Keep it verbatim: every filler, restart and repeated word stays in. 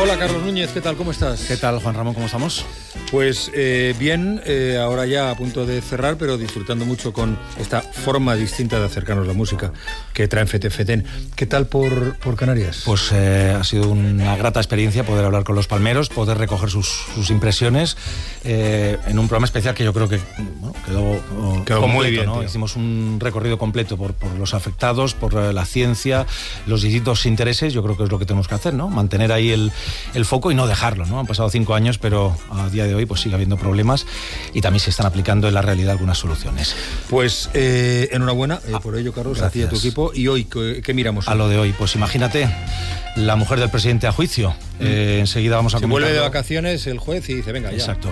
Hola Carlos Núñez, ¿qué tal? ¿Cómo estás? ¿Qué tal, Juan Ramón? ¿Cómo estamos? Pues eh, bien, eh, ahora ya a punto de cerrar, pero disfrutando mucho con esta forma distinta de acercarnos la música que traen Fete Feten. ¿Qué tal por, por Canarias? Pues eh, ha sido una grata experiencia poder hablar con los palmeros, poder recoger sus, sus impresiones eh, en un programa especial que yo creo que bueno, quedó, quedó completo, muy bien, ¿no? Hicimos un recorrido completo por, por los afectados, por la ciencia, los distintos intereses. Yo creo que es lo que tenemos que hacer, ¿no? Mantener ahí el, el foco y no dejarlo, ¿no? Han pasado cinco años, pero a día de hoy pues sigue habiendo problemas y también se están aplicando en la realidad algunas soluciones. Pues eh, enhorabuena eh, por ello, Carlos, a ti y a tu equipo. ¿Y hoy qué, qué miramos? A lo de hoy, pues imagínate, la mujer del presidente a juicio. Mm. Eh, enseguida vamos a Se comentarlo. vuelve de vacaciones el juez y dice, venga, ya. Exacto.